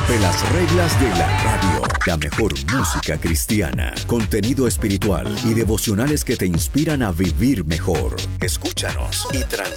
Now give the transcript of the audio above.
Rompe las reglas de la radio. La mejor música cristiana, contenido espiritual y devocionales que te inspiran a vivir mejor. Escúchanos y